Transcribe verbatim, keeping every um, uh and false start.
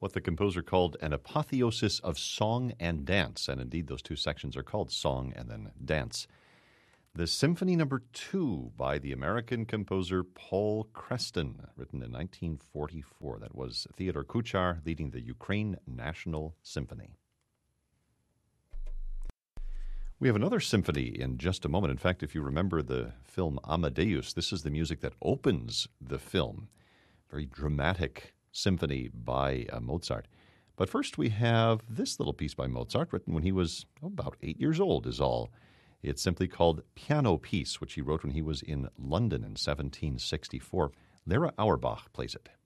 what the composer called an apotheosis of song and dance, and indeed those two sections are called song and then dance. The Symphony Number Two by the American composer Paul Creston, written in nineteen forty-four. That was Theodor Kuchar leading the Ukraine National Symphony. We have another symphony in just a moment. In fact, if you remember the film Amadeus, this is the music that opens the film. Very dramatic symphony by uh, Mozart. But first we have this little piece by Mozart, written when he was oh, about eight years old is all. It's simply called Piano Piece, which he wrote when he was in London in seventeen sixty-four. Lara Auerbach plays it.